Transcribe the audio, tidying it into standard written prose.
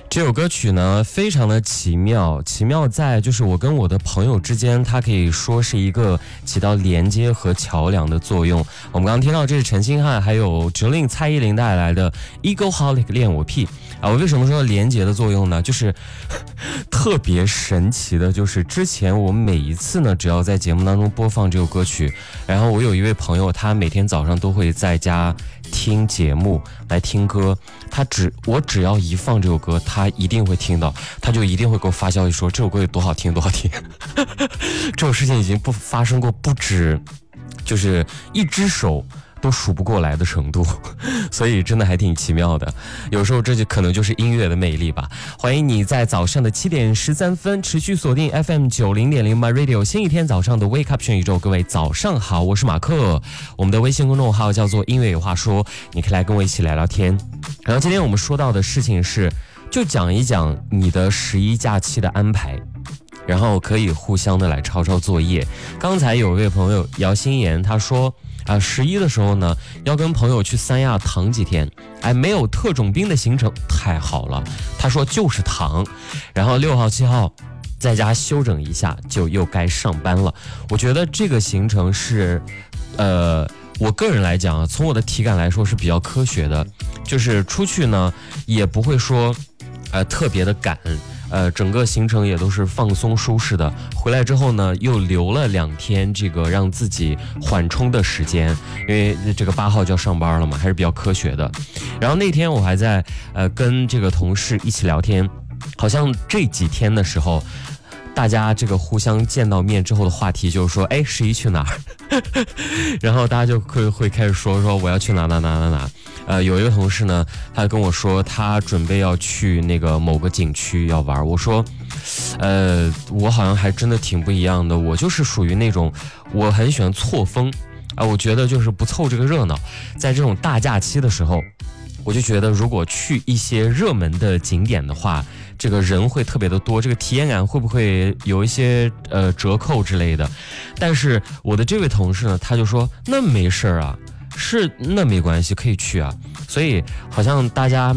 这首歌曲呢，非常的奇妙，奇妙在就是我跟我的朋友之间，它可以说是一个起到连接和桥梁的作用。我们刚刚听到这是陈星汉还有Jolin蔡依林带来的 Egoholic 恋我癖啊。我为什么说连接的作用呢？就是特别神奇的，就是之前我每一次呢，只要在节目当中播放这首歌曲，然后我有一位朋友，他每天早上都会在家听节目来听歌，我只要一放这首歌，他一定会听到，他就一定会给我发消息说这首歌有多好听多好听。这种事情已经发生过不止，就是一只手都数不过来的程度，所以真的还挺奇妙的。有时候这就可能就是音乐的魅力吧。欢迎你在早上的7点13分持续锁定 FM90.0 My Radio 新一天早上的 Wake Up 全宇宙。各位早上好，我是马克，我们的微信公众号叫做音乐有话说，你可以来跟我一起聊聊天。然后今天我们说到的事情是，就讲一讲你的11假期的安排，然后可以互相的来抄抄作业。刚才有一位朋友姚心妍，他说11的时候呢，要跟朋友去三亚躺几天，没有特种兵的行程，太好了。他说就是躺，然后6号7号在家休整一下，就又该上班了。我觉得这个行程是我个人来讲从我的体感来说是比较科学的，就是出去呢也不会说特别的赶，整个行程也都是放松舒适的。回来之后呢，又留了2天这个让自己缓冲的时间，因为这个8号就要上班了嘛，还是比较科学的。然后那天我还在跟这个同事一起聊天，好像这几天的时候，大家这个互相见到面之后的话题就是说11去哪儿然后大家就会开始说我要去哪。有一个同事呢，他跟我说他准备要去那个某个景区要玩。我说我好像还真的挺不一样的，我就是属于那种我很喜欢错峰我觉得就是不凑这个热闹。在这种大假期的时候，我就觉得如果去一些热门的景点的话，这个人会特别的多，这个体验感会不会有一些折扣之类的。但是我的这位同事呢，他就说那没事啊，那没关系，可以去啊。所以好像大家